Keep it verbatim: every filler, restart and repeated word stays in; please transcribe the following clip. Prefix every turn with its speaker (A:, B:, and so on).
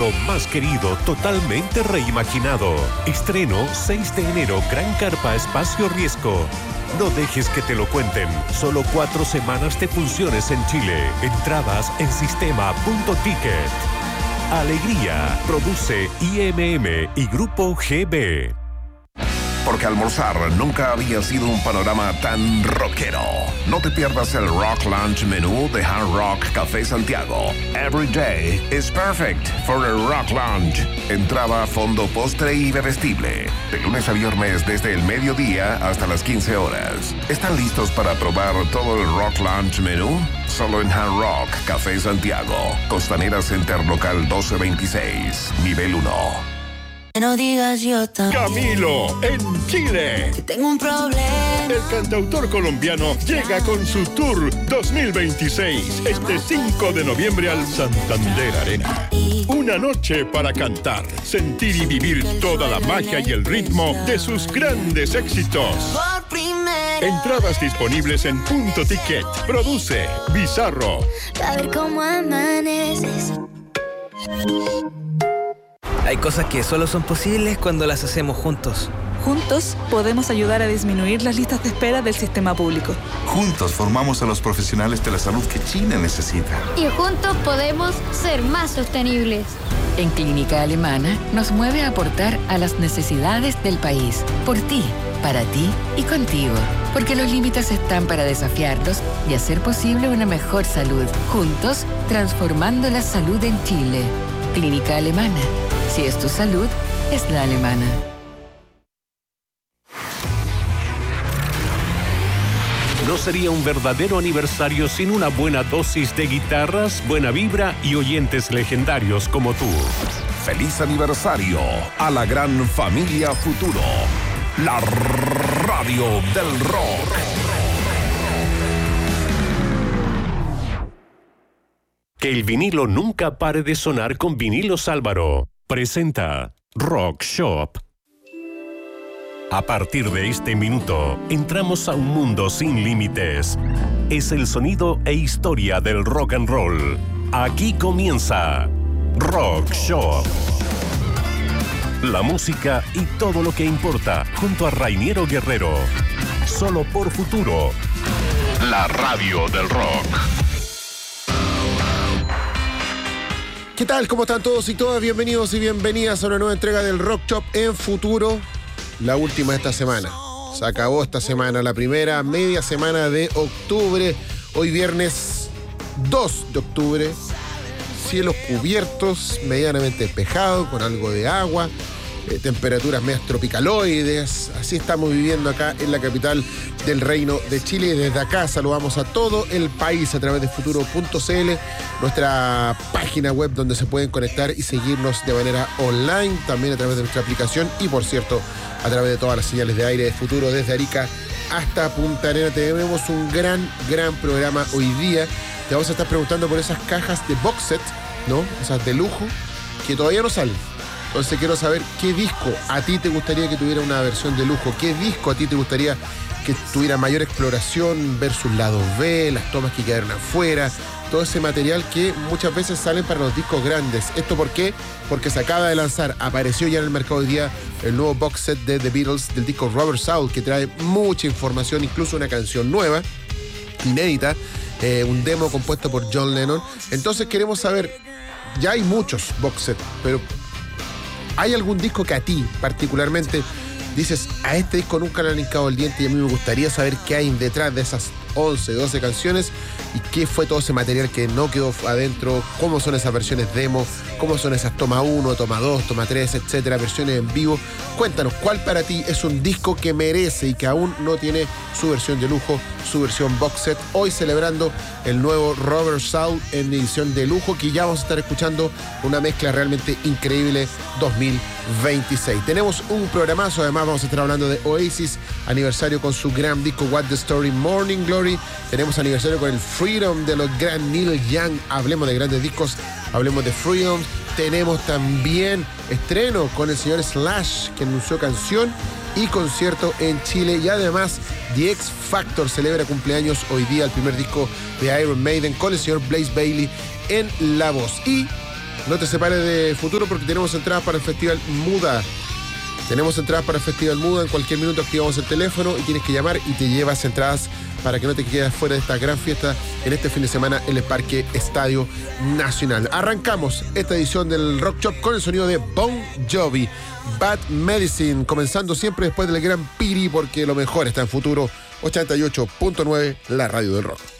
A: lo más querido, totalmente reimaginado. Estreno seis de enero, Gran Carpa Espacio Riesgo. No dejes que te lo cuenten. Solo cuatro semanas de funciones en Chile. Entradas en sistema punto ticket. Alegría. Produce I M M y Grupo G B.
B: Porque almorzar nunca había sido un panorama tan rockero. No te pierdas el Rock Lunch menú de Hard Rock Café Santiago. Every day is perfect for a Rock Lunch. Entrada, fondo, postre y bebestible. De lunes a viernes desde el mediodía hasta las quince horas. ¿Están listos para probar todo el Rock Lunch menú? Solo en Hard Rock Café Santiago. Costanera Center Local doce veintiséis, nivel uno.
C: No digas yo también.
D: Camilo, en Chile.
C: Que tengo un problema.
D: El cantautor colombiano llega con su Tour dos mil veintiséis este cinco de noviembre al Santander Arena. Una noche para cantar, sentir y vivir toda la magia y el ritmo de sus grandes éxitos. Entradas disponibles en Punto Ticket. Produce Bizarro.
C: A ver cómo amaneces.
E: Hay cosas que solo son posibles cuando las hacemos juntos.
F: Juntos podemos ayudar a disminuir las listas de espera del sistema público.
G: Juntos formamos a los profesionales de la salud que Chile necesita.
H: Y juntos podemos ser más sostenibles.
I: En Clínica Alemana nos mueve a aportar a las necesidades del país. Por ti, para ti y contigo. Porque los límites están para desafiarlos y hacer posible una mejor salud. Juntos, transformando la salud en Chile. Clínica Alemana. Si es tu salud, es la alemana.
A: No sería un verdadero aniversario sin una buena dosis de guitarras, buena vibra y oyentes legendarios como tú.
B: Feliz aniversario a la gran familia Futuro. La radio del rock.
A: Que el vinilo nunca pare de sonar con Vinilos Álvaro. Presenta Rock Shop. A partir de este minuto, entramos a un mundo sin límites. Es el sonido e historia del rock and roll. Aquí comienza Rock Shop. La música y todo lo que importa, junto a Rainiero Guerrero. Solo por Futuro. La radio del rock.
J: ¿Qué tal? ¿Cómo están todos y todas? Bienvenidos y bienvenidas a una nueva entrega del Rock Shop en Futuro. La última de esta semana. Se acabó esta semana, la primera media semana de octubre. Hoy viernes dos de octubre. Cielos cubiertos, medianamente despejados, con algo de agua. Eh, temperaturas medias tropicaloides. Así estamos viviendo acá en la capital del Reino de Chile. Y desde acá saludamos a todo el país a través de futuro punto c l, nuestra página web donde se pueden conectar y seguirnos de manera online, también a través de nuestra aplicación y, por cierto, a través de todas las señales de aire de Futuro desde Arica hasta Punta Arenas. Tenemos un gran, gran programa hoy día. Te vamos a estar preguntando por esas cajas de box set, ¿no? Esas de lujo que todavía no salen. Entonces quiero saber qué disco a ti te gustaría que tuviera una versión de lujo, qué disco a ti te gustaría que tuviera mayor exploración versus lados B, las tomas que quedaron afuera, todo ese material que muchas veces salen para los discos grandes. ¿Esto por qué? Porque se acaba de lanzar, apareció ya en el mercado hoy día el nuevo box set de The Beatles del disco Rubber Soul, que trae mucha información, incluso una canción nueva, inédita, eh, un demo compuesto por John Lennon. Entonces queremos saber, ya hay muchos box set, pero ¿hay algún disco que a ti particularmente dices, a este disco nunca le han hincado el diente y a mí me gustaría saber qué hay detrás de esas once, doce canciones y qué fue todo ese material que no quedó adentro, cómo son esas versiones demo, cómo son esas toma uno, toma dos, toma tres, etcétera, versiones en vivo? Cuéntanos, ¿cuál para ti es un disco que merece y que aún no tiene su versión de lujo, su versión box set? Hoy celebrando el nuevo Rubber Soul en edición de lujo, que ya vamos a estar escuchando una mezcla realmente increíble dos mil veintiséis. Tenemos un programazo, además vamos a estar hablando de Oasis, aniversario con su gran disco What the Story, Morning Glory. Tenemos aniversario con el Freedom de los gran Neil Young. Hablemos de grandes discos, hablemos de Freedom. Tenemos también estreno con el señor Slash, que anunció canción y concierto en Chile. Y además The X Factor celebra cumpleaños hoy día, el primer disco de Iron Maiden, con el señor Blaze Bayley en la voz. Y No te separes de Futuro porque tenemos entradas para el Festival Muda. Tenemos entradas para el Festival Muda. En cualquier minuto activamos el teléfono y tienes que llamar y te llevas entradas para que no te quedes fuera de esta gran fiesta en este fin de semana en el Parque Estadio Nacional. Arrancamos esta edición del Rock Shop con el sonido de Bon Jovi, Bad Medicine, comenzando siempre después del Gran Piri porque lo mejor está en Futuro ochenta y ocho punto nueve, la radio del rock.